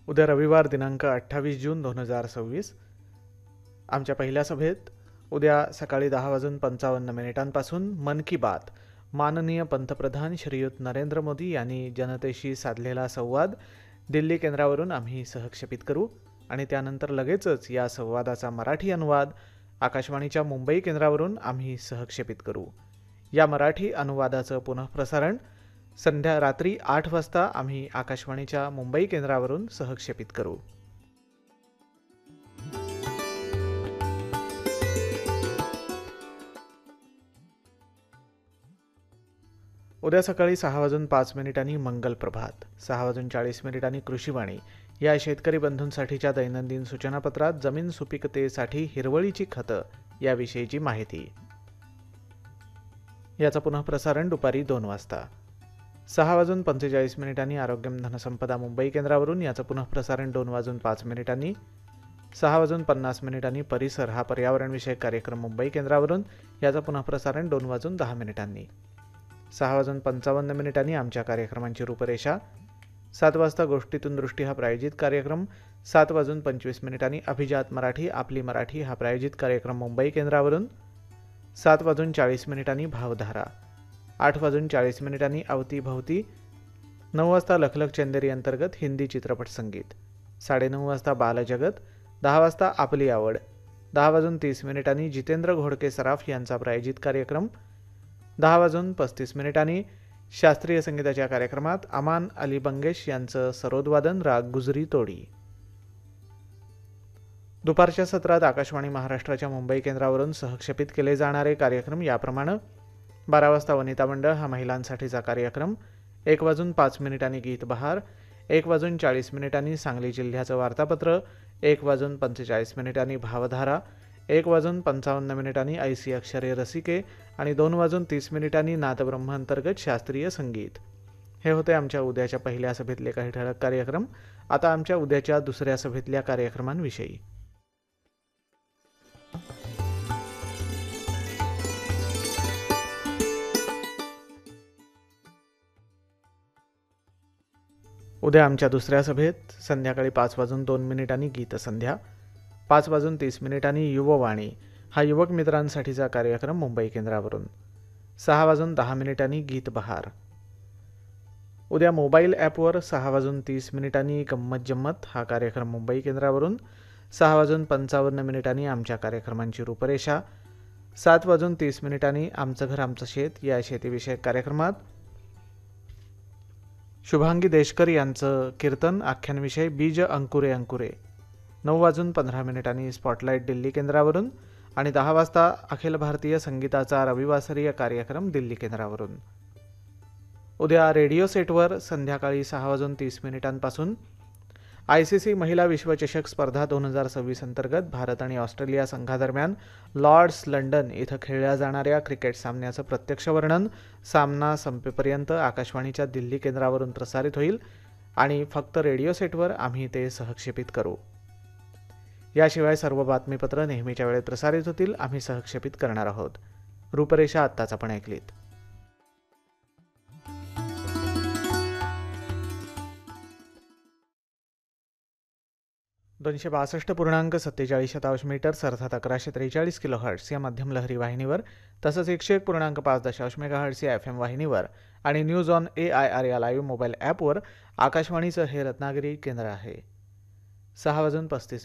उद्या रविवार दिनांक 28 जून 2026 आमच्या पहिल्या सभेत उद्या सकाळी 10:55 मन की बात माननीय पंतप्रधान श्रीयुत नरेंद्र मोदी यांनी जनतेशी साधलेला संवाद दिल्ली केंद्रावरून आम्ही सहक्षेपित करू आणि त्यानंतर लगेचच या संवादाचा मराठी अनुवाद आकाशवाणीच्या मुंबई केंद्रावरून आम्ही सहक्षेपित करू. या मराठी अनुवादाचं पुनःप्रसारण रात्री 8 वाजता आम्ही आकाशवाणीच्या मुंबई केंद्रावरून सहक्षेपित करू. उद्या सकाळी 6:05 मंगल प्रभात, 6:40 कृषीवाणी या शेतकरी बंधूंसाठीच्या दैनंदिन सूचनापत्रात जमीन सुपीकतेसाठी हिरवळीची खतं याविषयीची माहिती. याचं पुनःप्रसारण दुपारी 2 वाजता. 6:45 आरोग्यम धनसंपदा मुंबई केंद्रावरून याचं पुनःप्रसारण 2:05. 6:50 परिसर हा पर्यावरणविषयक कार्यक्रम मुंबई केंद्रावरून याचं पुनःप्रसारण 2:10. 6:55 आमच्या कार्यक्रमांची रूपरेषा. 7 वाजता गोष्टीतून दृष्टी हा प्रायोजित कार्यक्रम. 7:25 अभिजात मराठी आपली मराठी हा प्रायोजित कार्यक्रम मुंबई केंद्रावरून. 7:40 भावधारा. 8:40 अवतीभवती. 9 वाजता लखलख चंदेरी अंतर्गत हिंदी चित्रपट संगीत. 9:30 वाजता बालजगत. 10 वाजता आपली आवड. 10:30 जितेंद्र घोडके सराफ यांचा प्रायोजित कार्यक्रम. 10:35 शास्त्रीय संगीताच्या कार्यक्रमात अमान अली बंगेश यांचं सरोदवादन राग गुजरी तोडी. दुपारच्या सत्रात आकाशवाणी महाराष्ट्राच्या मुंबई केंद्रावरून सहक्षेपित केले जाणारे कार्यक्रम याप्रमाणे: 12 वाजता वनिता मंडळ हा महिलांसाठीचा कार्यक्रम. 1:05 गीत बहार. 1:40 सांगली जिल्ह्याचं वार्तापत्र. 1:45 भावधारा. 1:55 ऐसी अक्षरे रसिके आणि 2:30 नादब्रह्म अंतर्गत शास्त्रीय संगीत. हे होते आमच्या उद्याच्या पहिल्या सभेतले काही ठळक कार्यक्रम. आता आमच्या उद्याच्या दुसऱ्या सभेतल्या कार्यक्रमांविषयी. उद्या आमच्या दुसऱ्या सभेत संध्याकाळी 5:02 गीतसंध्या. 5:30 युववाणी हा युवक मित्रांसाठीचा कार्यक्रम मुंबई केंद्रावरून. 6:10 गीत बहार. उद्या मोबाईल ॲपवर 6:30 गंमत जम्मत हा कार्यक्रम मुंबई केंद्रावरून. 6:55 आमच्या कार्यक्रमांची रूपरेषा. 7:30 आमचं घर आमचं शेत या शेतीविषयक कार्यक्रमात शुभांगी देशकर यांचं कीर्तन आख्यानविषय बीज अंकुरे अंकुरे. 9:15 स्पॉटलाईट दिल्ली केंद्रावरून आणि 10 वाजता अखिल भारतीय संगीताचा रविवासरीय कार्यक्रम दिल्ली केंद्रावरून. उद्या रेडिओ सेटवर संध्याकाळी 6:30 ICC महिला विश्वचषक स्पर्धा 2026 अंतर्गत भारत आणि ऑस्ट्रेलिया संघादरम्यान लॉर्ड्स लंडन इथं खेळल्या जाणाऱ्या क्रिकेट सामन्याचं प्रत्यक्ष वर्णन सामना संपेपर्यंत आकाशवाणीच्या दिल्ली केंद्रावरून प्रसारित होईल आणि फक्त रेडिओ सेटवर आम्ही ते सहक्षेपित करू. याशिवाय सर्व बातमीपत्र नेहमीच्या वेळेत प्रसारित होतील. आम्ही सहक्षेपित करणार आहोत. रूपरेषा आत्ताच आपण ऐकलीत. 262.47 मीटर्स अर्थात 1143 किलोहर्ट्स या मध्यम लहरी वाहिनीवर तसंच 101.5 मेगाहर्ट्स या FM वाहिनीवर आणि न्यूज ऑन AIR या लाईव्ह मोबाईल ॲपवर आकाशवाणीचं हे रत्नागिरी केंद्र आहे. 6:35